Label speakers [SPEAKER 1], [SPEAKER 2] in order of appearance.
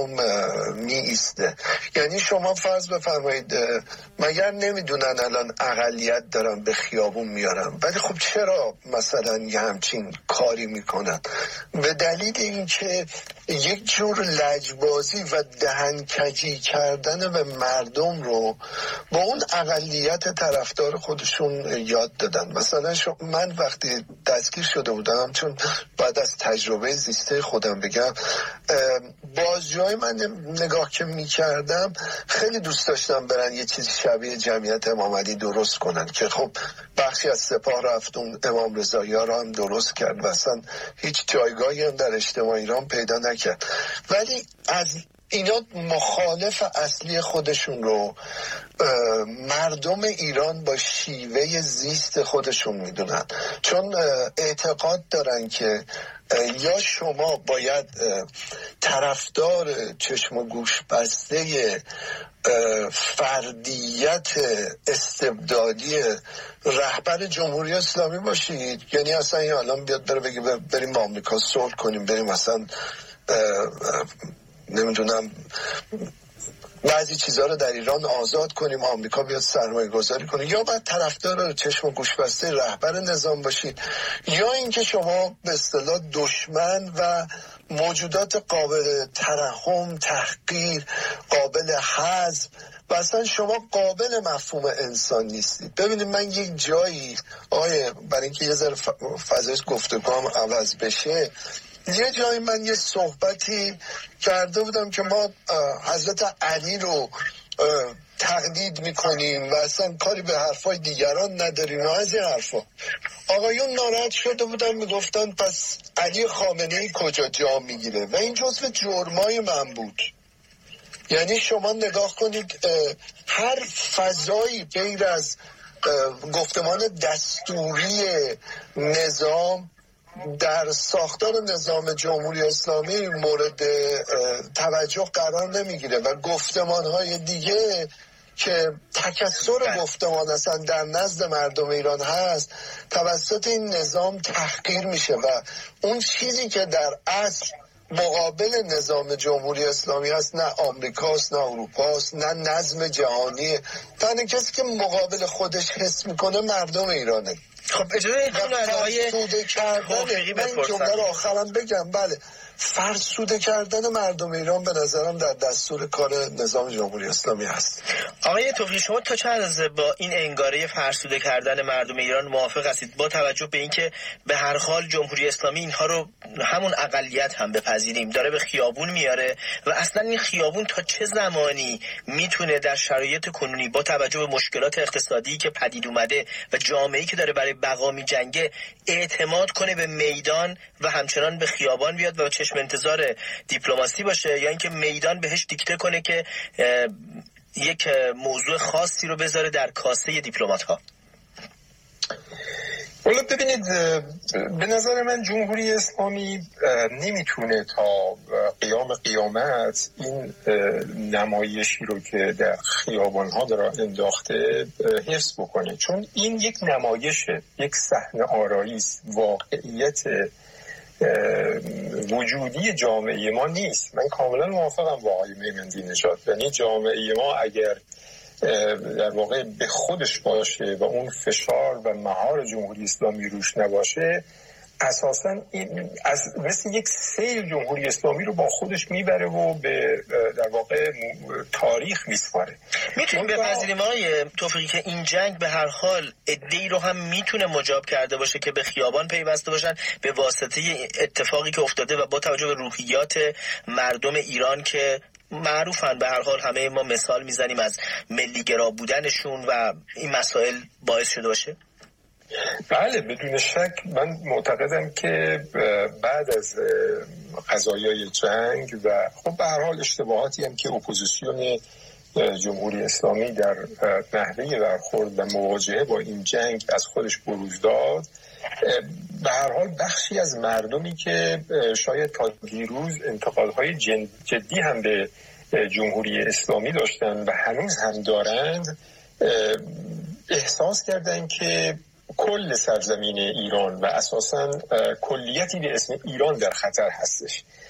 [SPEAKER 1] می ایسته. یعنی شما فرض بفرمایید مگر نمیدونن الان اقلیت دارن به خیابون میارن، ولی خب چرا مثلا یه همچین کاری میکنن؟ به دلیل اینکه یک جور لجبازی و دهنکجی کردن به مردم رو با اون اقلیت طرفدار خودشون یاد دادن. مثلا من وقتی دستگیر شده بودم، چون بعد از تجربه زیسته خودم بگم، بازجوهای من نگاه که میکردم خیلی دوست داشتم برن یه چیز شبیه جمعیت امام علی درست کنن که خب بخشی از سپاه رفت اون امام رضایی ها رو هم درست کرد و اصلا هیچ جایگاهی هم در اجتماع ایران پیدا نکرد. ولی از اینا مخالف اصلی خودشون رو مردم ایران با شیوه زیست خودشون میدونن، چون اعتقاد دارن که یا شما باید طرفدار چشم و گوش بسته فردیت استبدادی رهبر جمهوری اسلامی باشید، یعنی اصلا الان بیاد بگه بریم با آمریکا صلح کنیم، بریم مثلا نمیدونم بعضی چیزها رو در ایران آزاد کنیم، آمریکا بیاد سرمایه گذاری کنه، یا باید طرفدار چشم و گوش بسته رهبر نظام باشید، یا اینکه شما به اصطلاح دشمن و موجودات قابل ترحم، تحقیر، قابل حذف و اصلا شما قابل مفهوم انسان نیستید. ببینید من یک جایی برای اینکه یه ذره فضای گفتگوام عوض بشه، یه جایی من یه صحبتی کرده بودم که ما حضرت علی رو تقلید میکنیم و اصلا کاری به حرفای دیگران نداریم و از این حرفا. آقایون ناراحت شده بودن، میگفتن پس علی خامنه‌ای کجا جا میگیره؟ و این جزو جرمای من بود. یعنی شما نگاه کنید هر فضایی غیر از گفتمان دستوری نظام در ساختار نظام جمهوری اسلامی مورد توجه قرار نمیگیره و گفتمان‌های دیگه که تکثر گفتمان اصلا در نزد مردم ایران هست توسط این نظام تحقیر میشه و اون چیزی که در اصل مقابل نظام جمهوری اسلامی هست نه آمریکاست، نه اروپاست، نه نظم جهانی. تنها کسی که مقابل خودش حس میکنه مردم ایرانه.
[SPEAKER 2] خب اجازه کنید آقای توفیقی
[SPEAKER 1] من این جمله رو آخرم بگم. بله، فرسوده کردن مردم ایران به نظرم در دستور کار نظام جمهوری اسلامی هست.
[SPEAKER 2] آقای توفیقی شما تا چه اندازه با این انگاره فرسوده کردن مردم ایران موافق هستید، با توجه به اینکه به هر حال جمهوری اسلامی اینها رو همون اقلیت هم بپذیریم داره به خیابون میاره و اصلا این خیابون تا چه زمانی میتونه در شرایط کنونی با توجه به مشکلات اقتصادی که پدید اومده و جامعه‌ای که داره برای بقا میجنگه اعتماد کنه به میدان و همچنان به خیابان بیاد و چشم انتظار دیپلماسی باشه، یا اینکه میدان بهش دیکته کنه که یک موضوع خاصی رو بذاره در کاسه دیپلمات ها؟
[SPEAKER 3] ولی ببینید به نظر من جمهوری اسلامی نمیتونه تا قیامت این نمایشی رو که در خیابان‌ها داره انداخته حفظ بکنه، چون این یک نمایشه، یک صحنه آرایی است، واقعیت وجودی جامعه ما نیست. من کاملا موافقم با آقای میمندی نژاد. یعنی جامعه ما اگر در واقع به خودش باشه و اون فشار و مهار جمهوری اسلامی روش نباشه، اساساً مثل یک سیل جمهوری اسلامی رو با خودش میبره و به در واقع تاریخ میسپاره.
[SPEAKER 2] میتونیم بپذیریم آقای توفیقی که این جنگ به هر حال عده‌ای رو هم میتونه مجاب کرده باشه که به خیابان پیوسته باشن به واسطه اتفاقی که افتاده و با توجه به روحیات مردم ایران که معروفن، به هر حال همه ما مثال میزنیم از ملی‌گرا بودنشون و این مسائل باعث شده باشه؟
[SPEAKER 3] بله بدون شک من معتقدم که بعد از قضایای جنگ و خب به هر حال اشتباهاتی هم که اپوزیسیون جمهوری اسلامی در نحوه برخورد و مواجهه با این جنگ از خودش بروز داد، به هر حال بخشی از مردمی که شاید تا دیروز انتقادهای جدی هم به جمهوری اسلامی داشتن و هنوز هم دارند، احساس کردن که کل سرزمین ایران و اساساً کلیتی به اسم ایران در خطر هستش